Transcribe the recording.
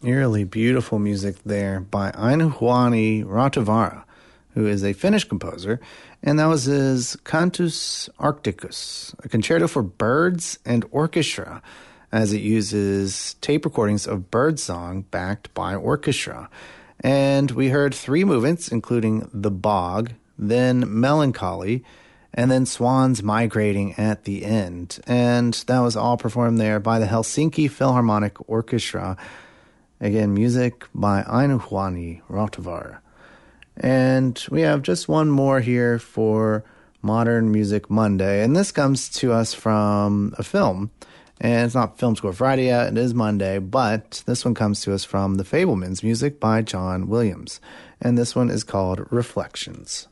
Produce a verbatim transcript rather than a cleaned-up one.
Eerily beautiful music there by Aino Juani Rautavaara, who is a Finnish composer, and that was his Cantus Arcticus, a concerto for birds and orchestra, as it uses tape recordings of birdsong backed by orchestra. And we heard three movements, including The Bog, then Melancholy, and then Swans Migrating at the end. And that was all performed there by the Helsinki Philharmonic Orchestra. Again, music by Aino Juani Rautavaara. And we have just one more here for Modern Music Monday. And this comes to us from a film. And it's not Film Score Friday yet, it is Monday, but this one comes to us from The Fabelmans, music by John Williams. And this one is called Reflections.